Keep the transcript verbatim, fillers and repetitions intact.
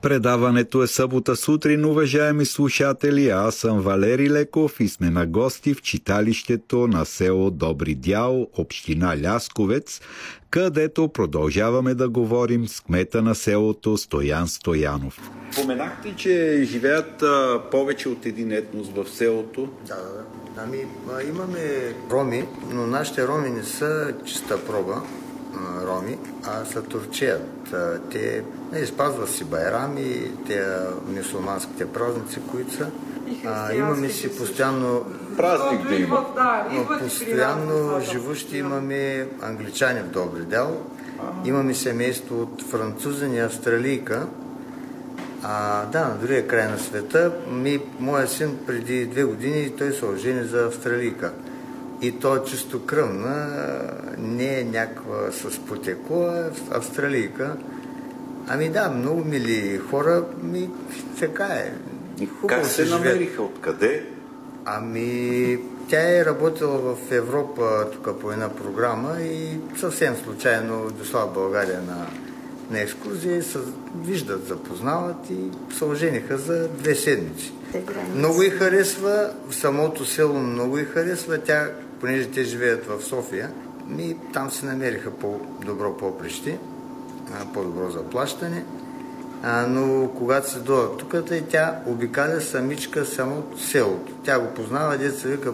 Предаването е събота сутрин, уважаеми слушатели. Аз съм Валери Леков и сме на гости в читалището на село Добри дял, община Лясковец, където продължаваме да говорим с кмета на селото Стоян Стоянов. Поменахте, че живеят а, повече от един етнос в селото. Да, да. Ами, имаме роми, но нашите роми не са чиста проба роми, а са турчеят. Те не спазват си байрами, те мюсюлманските празници, които са. А, имаме си постоянно празник да има. Но постоянно живущи имаме англичани в Добри дял. Имаме семейство от французин и австралийка. А, да, на другия край на света. Ми, моя син преди две години той се ожени за австралийка. И то е чисто кръвна, не е някаква с потекло, а австралийка. Ами да, много мили хора, ми така е. И как се намериха? Откъде? Ами, тя е работила в Европа тук по една програма и съвсем случайно дошла в България на, на екскурзия, се виждат, запознават и се ожениха за две седмици. Много й харесва, в самото село много й харесва, тя, понеже те живеят в София, и там се намериха по-добро поприще, по-добро заплащане. А, но когато се дойдат тук, тя обикаля самичка само селото. Тя го познава, деца вика